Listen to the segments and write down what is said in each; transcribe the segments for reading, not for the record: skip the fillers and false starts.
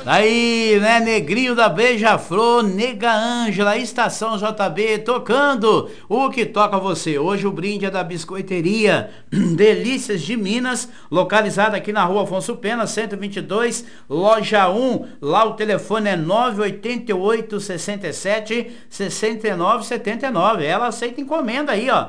Aí, né, Negrinho da Beija-Flor, Nega Ângela, Estação JB, tocando o que toca você. Hoje o brinde é da Biscoiteria Delícias de Minas, localizada aqui na rua Afonso Pena, 122, loja 1. Lá o telefone é 988 67 69 79. Ela aceita encomenda aí, ó,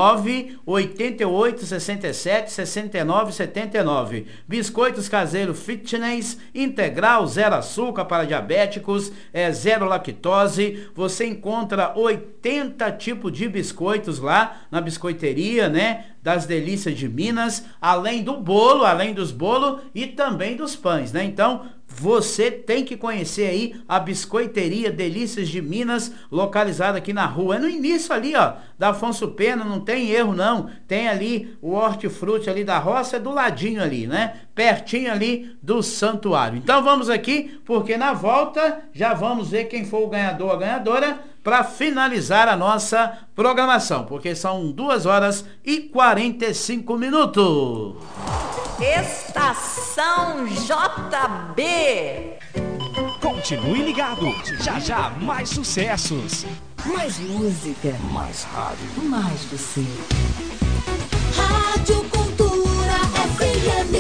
988 67 69 79. Biscoitos caseiro fitness, integral, zero açúcar para diabéticos, zero lactose. Você encontra 80 tipos de biscoitos lá na biscoiteria, né, das Delícias de Minas, além dos bolos e também dos pães, né? Então você tem que conhecer aí a Biscoiteria Delícias de Minas, localizada aqui na rua, é no início ali, ó, da Afonso Pena, não tem erro não, tem ali o hortifruti ali da roça, é do ladinho ali, né, pertinho ali do santuário. Então vamos aqui, porque na volta já vamos ver quem for o ganhador ou a ganhadora, para finalizar a nossa programação, porque são 2h45. Estação JB. Continue ligado, já já mais sucessos. Mais música. Mais rádio. Mais você. Rádio Cultura FM.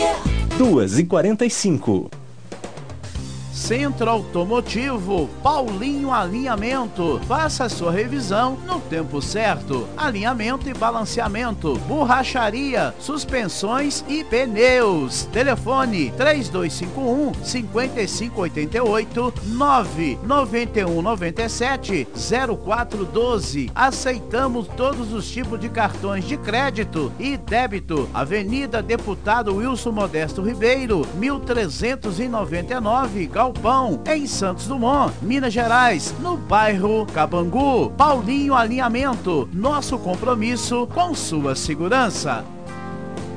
2h45. Centro Automotivo Paulinho Alinhamento. Faça a sua revisão no tempo certo. Alinhamento e balanceamento, borracharia, suspensões e pneus. Telefone 3251 5588 991 97 0412. Aceitamos todos os tipos de cartões de crédito e débito. Avenida Deputado Wilson Modesto Ribeiro, 1399, Galpão, em Santos Dumont, Minas Gerais, no bairro Cabangu. Paulinho Alinhamento, nosso compromisso com sua segurança.